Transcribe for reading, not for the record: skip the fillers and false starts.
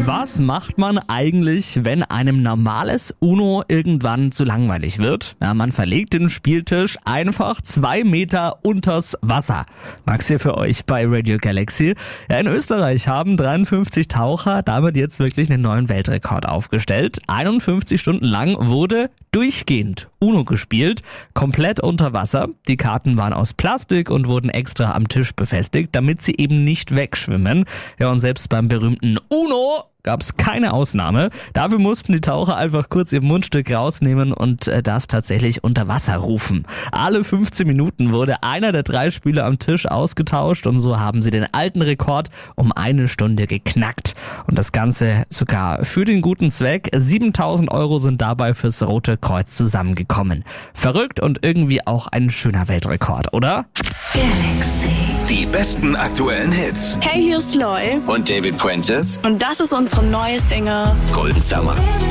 Was macht man eigentlich, wenn einem normales Uno irgendwann zu langweilig wird? Ja, man verlegt den Spieltisch einfach 2 Meter unters Wasser. Max hier für euch bei Radio Galaxy. Ja, in Österreich haben 53 Taucher damit jetzt wirklich einen neuen Weltrekord aufgestellt. 51 Stunden lang wurde durchgehend Uno gespielt, komplett unter Wasser. Die Karten waren aus Plastik und wurden extra am Tisch befestigt, damit sie eben nicht wegschwimmen. Ja, und selbst beim berühmten Uno gab es keine Ausnahme. Dafür mussten die Taucher einfach kurz ihr Mundstück rausnehmen und das tatsächlich unter Wasser rufen. Alle 15 Minuten wurde einer der 3 Spieler am Tisch ausgetauscht und so haben sie den alten Rekord um 1 Stunde geknackt. Und das Ganze sogar für den guten Zweck. 7.000 € sind dabei fürs Rote Kreuz zusammengekommen. Verrückt und irgendwie auch ein schöner Weltrekord, oder? Galaxy. Die besten aktuellen Hits. Hey, hier ist Loy. Und David Prentice. Und das ist unsere neue Single Golden Summer.